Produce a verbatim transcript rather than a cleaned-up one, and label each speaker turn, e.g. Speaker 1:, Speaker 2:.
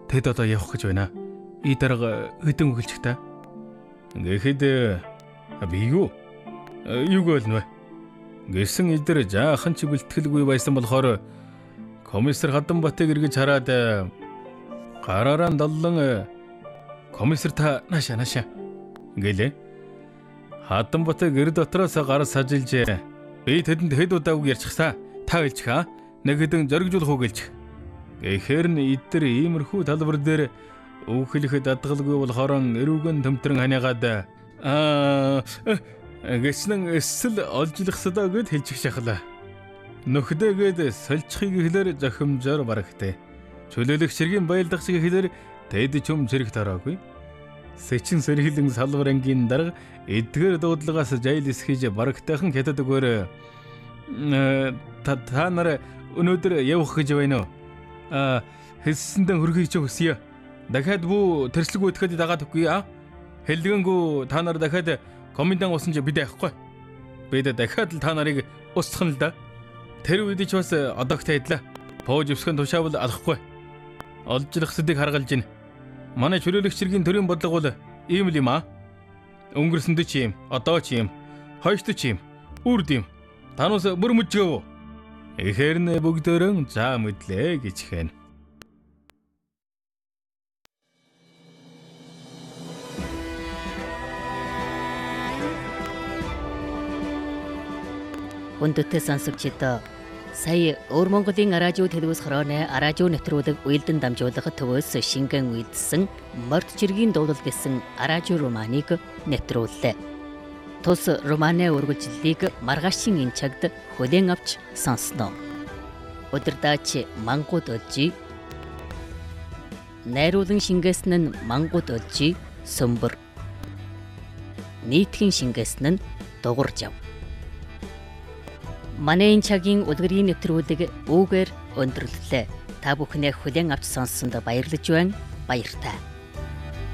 Speaker 1: Тэд одоо явах гэж байна. И дарга хэдэн өгөлч та. Гэхэд би юу? Юуг ойлно вэ? Гэсэн эдэр жаахан ч бэлтгэлгүй байсан болохоор комиссар Хатанбатыг эргэж хараад гараараа доллон комиссар та наша наша гэлээ. Хатанбат гэр дотроос гар сажилж би тэдэнд хэд удаа үг ярьчихсаа та хэлчих аа нэг хэдэн зоригжуулах үг гэлчих. Гэхээр нь эдэр иймэрхүү талбар дээр үг хэлэхэд дадгалгүй болохоор эрүүгэн төмтрэн ханиагаад аа гэснэн эсэл олжлохсдоо гэд хэлчих шахлаа. Нөхдөгээд сольчихыг хэлээр зохимжоор барагтай. Чөлөөлөх ширгийн байлдах шиг хэлээр тэд ч юм зэрэг тараагүй. Сэчин сэрхилэн салбар ангийн дарга эдгээр дуудлагаас жайл эсхиж барагтайхан хятад өгөөр та та нар өнөөдөр явах гэж байна уу? А хэлсэндээ хөрхий ч өсье. Дахиад бүү тэрслэг үтгэхэд дагаад өгье а. Хэлдэгэнгүү та нар дахиад комендант усан чи бид яахгүй. Бид дахиад л та нарыг устгах л да. Тэр үед ч бас одогтой адилаа. Пож өвсгөн тушаавал алахгүй. Олжлох сэдийг харгалж гин. Манай чөлөөлөгч хэргийн төрийн бодлого бол ийм л юм а. Өнгөрсөнд ч юм, одоо ч юм, хойшд ч юм, үрд юм. Танус бүр мүжгөө. Ихэр нэ бүгдөрөн заа мэдлээ гэж хэн.
Speaker 2: Хүндэтгэл сонсогчдоо сая Өвөр Монголын Аражуу телевиз хорооны Аражуу нэвтрүүлэг уялдан дамжуулах төвөөс шингэн үйдсэн Морд жиргийн дуулал гэсэн Аражуу романыг нэвтрүүллээ. Тус романы үргэлжлэлийг маргаашийн энэ цагт хүлээн авч сонсноо. Өдөрдаач мангууд олжи. Найруулан шингээсэн нь мангууд олжи сөмбөр. Нийтхэн шингээсэн нь дугуурж ав. Манай энэ цагийн үлгэрийн нэвтрүүлэг үүгээр өндөрлөлөө. Та бүхнээ хүлээн авч сонссонд баярлаж байна. Баяртай.